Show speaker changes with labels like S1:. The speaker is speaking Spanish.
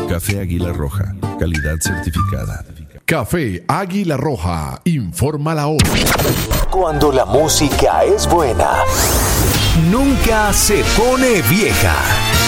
S1: Café Águila Roja, calidad certificada.
S2: Café Águila Roja, informa la hora.
S3: Cuando la música es buena, nunca se pone vieja.